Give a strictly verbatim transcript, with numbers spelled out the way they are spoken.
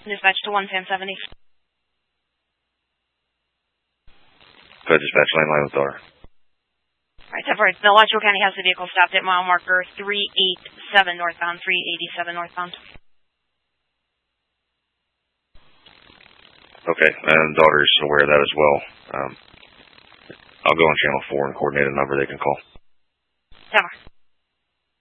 Dispatch to one ten seventy. Fed dispatch, landline with daughter. Alright, ten four, the Alachua County has the vehicle stopped at mile marker three eighty-seven northbound, three eighty-seven northbound. Okay, and daughter's aware of that as well. Um, I'll go on channel four and coordinate a number they can call. ten four.